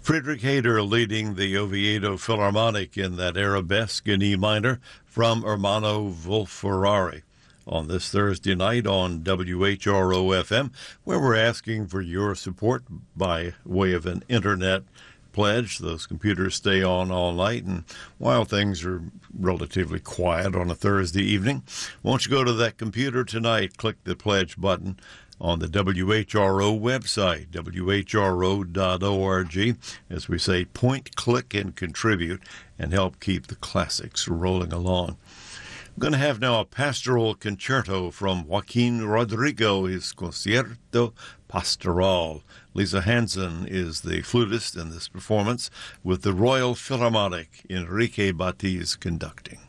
Friedrich Hader leading the Oviedo Philharmonic in that arabesque in E minor from Ermanno Wolf-Ferrari on this Thursday night on WHRO-FM, where we're asking for your support by way of an internet pledge. Those computers stay on all night, and while things are relatively quiet on a Thursday evening, won't you go to that computer tonight, click the pledge button on the WHRO website, whro.org. As we say, point, click, and contribute, and help keep the classics rolling along. I'm going to have now a pastoral concerto from Joaquin Rodrigo, his Concierto Pastoral. Lisa Hansen is the flutist in this performance, with the Royal Philharmonic, Enrique Batiz conducting.